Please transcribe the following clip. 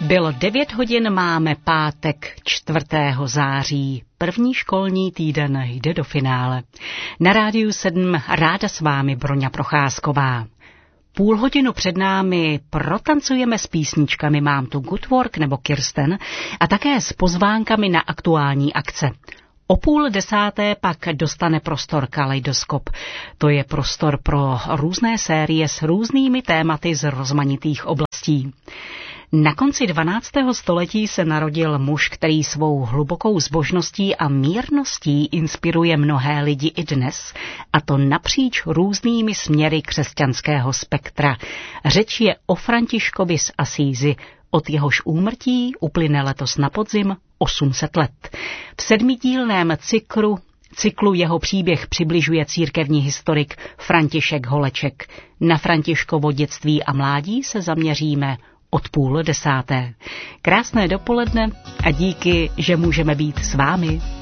Bylo 9 hodin, máme pátek 4. září. První školní týden jde do finále. Na Rádiu 7 ráda s vámi Broňa Procházková. Půl hodinu před námi protancujeme s písničkami Mám tu Good Work nebo Kirsten a také s pozvánkami na aktuální akce. O 9:30 pak dostane prostor Kaleidoskop. To je prostor pro různé série s různými tématy z rozmanitých oblastí. Na konci 12. století se narodil muž, který svou hlubokou zbožností a mírností inspiruje mnohé lidi i dnes, a to napříč různými směry křesťanského spektra. Řeč je o Františkovi z Asízi, od jehož úmrtí uplyne letos na podzim 800 let. V 7dílném cyklu jeho příběh přibližuje církevní historik František Holeček. Na Františkovo dětství a mládí se zaměříme od 9:30. Krásné dopoledne a díky, že můžeme být s vámi.